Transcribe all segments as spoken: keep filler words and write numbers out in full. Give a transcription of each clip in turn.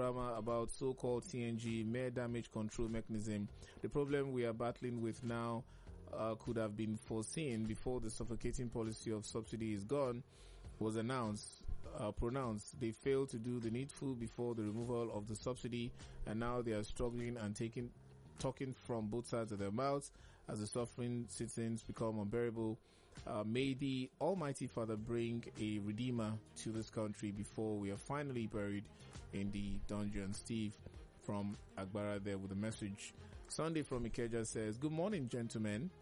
drama about so-called C N G, mere damage control mechanism. The problem we are battling with now uh, could have been foreseen before the suffocating policy of subsidy is gone was announced, uh, pronounced. They failed to do the needful before the removal of the subsidy, and now they are struggling and taking, talking from both sides of their mouths as the suffering citizens become unbearable. Uh, may the Almighty Father bring a redeemer to this country before we are finally buried in the dungeon. Steve from Agbara there with a message. Sunday from Ikeja says, good morning, gentlemen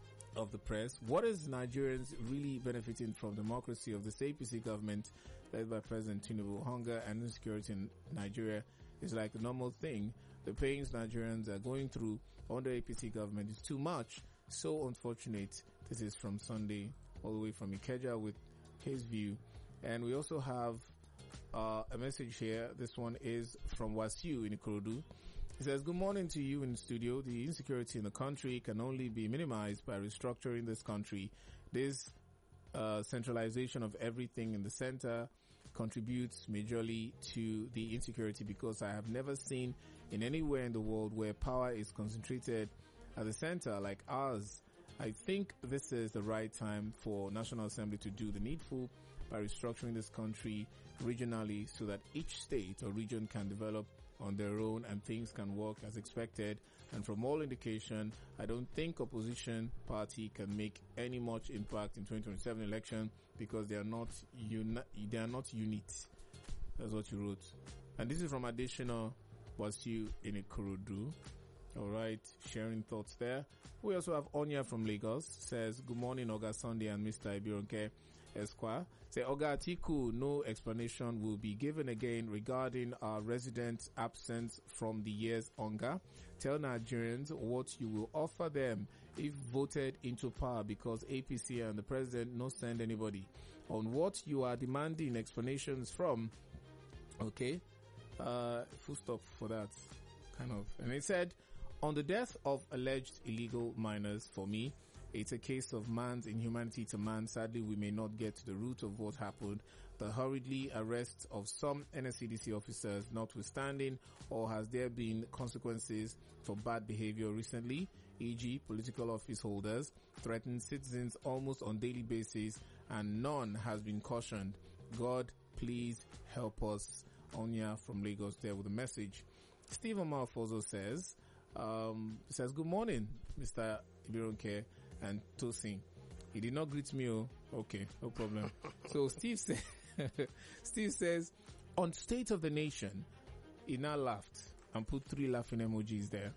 of the press. What is Nigerians really benefiting from democracy of this A P C government led by President Tinubu? Hunger and insecurity in Nigeria is like a normal thing. The pains Nigerians are going through under A P C government is too much. So unfortunate. This is from Sunday all the way from Ikeja with his view. And we also have uh, a message here. This one is from Wasiu in Ikorodu. He says, good morning to you in the studio. The insecurity in the country can only be minimized by restructuring this country. This uh, centralization of everything in the center contributes majorly to the insecurity, because I have never seen in anywhere in the world where power is concentrated at the center like ours. I think this is the right time for National Assembly to do the needful by restructuring this country regionally so that each state or region can develop on their own and things can work as expected. And from all indication, I don't think opposition party can make any much impact in twenty twenty-seven election because they are not uni- they are not unit. That's what you wrote. And this is from additional Wasiu in Ikorodu. All right, sharing thoughts there. We also have Onya from Lagos. Says, good morning, Oga Sunday and Mister Ibironke Esquire. Say, Oga Atiku, no explanation will be given again regarding our resident absence from the year's hunger. Tell Nigerians what you will offer them if voted into power, because A P C and the president no send anybody. On what you are demanding explanations from. Okay, uh, full stop for that, kind of. And it said, on the death of alleged illegal miners, for me, it's a case of man's inhumanity to man. Sadly, we may not get to the root of what happened. The hurriedly arrest of some N S C D C officers notwithstanding, or has there been consequences for bad behavior recently? for example, political office holders threaten citizens almost on daily basis, and none has been cautioned. God, please help us. Onya from Lagos there with a message. Stephen Malfozo says, Um, says, good morning, Mister Ibironke and Tosin. He did not greet me. Oh, okay, no problem. So Steve says, Steve says, on State of the Nation, he now laughed and put three laughing emojis there.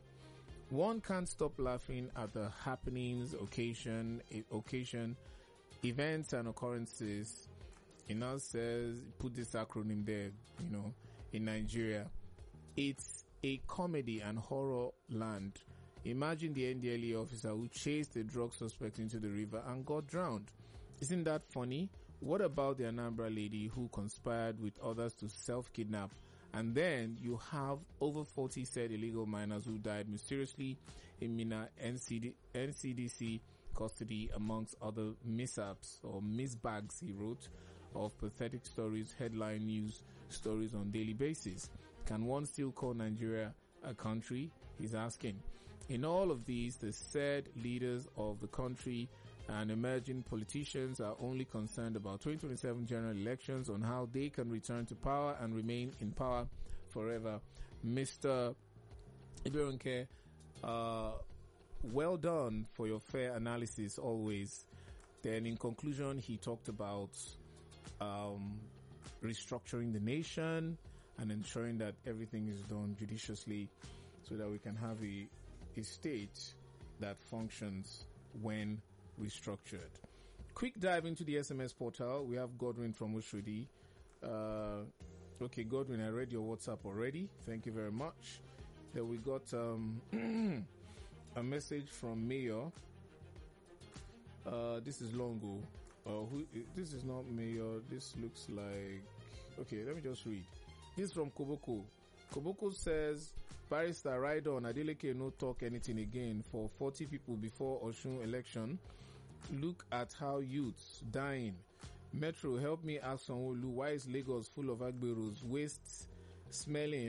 One can't stop laughing at the happenings, occasion, occasion, events and occurrences. He now says, put this acronym there, you know, in Nigeria. It's a comedy and horror land. Imagine the N D L E officer who chased a drug suspect into the river and got drowned. Isn't that funny? What about the Anambra lady who conspired with others to self-kidnap? And then you have over forty said illegal miners who died mysteriously in Mina N C D C custody, amongst other mishaps or misbags, he wrote, of pathetic stories, headline news stories on daily basis. Can one still call Nigeria a country? He's asking. In all of these, the said leaders of the country and emerging politicians are only concerned about twenty twenty-seven general elections, on how they can return to power and remain in power forever. Mister Ibironke, uh, well done for your fair analysis always. Then in conclusion, he talked about um, restructuring the nation and ensuring that everything is done judiciously so that we can have a, a state that functions when restructured. Quick dive into the S M S portal. We have Godwin from Ushudi. Uh, okay, Godwin, I read your WhatsApp already. Thank you very much. Then we got um, a message from Mayor. Uh, this is Longo. Uh, who, this is not Mayor. This looks like... Okay, let me just read. This is from Koboko. Koboko says, Barrister, ride on. Adeleke no talk anything again for forty people before Osun election. Look at how youths dying. Metro, help me ask Sanwo-Olu, why is Lagos full of Agberos, waste smelling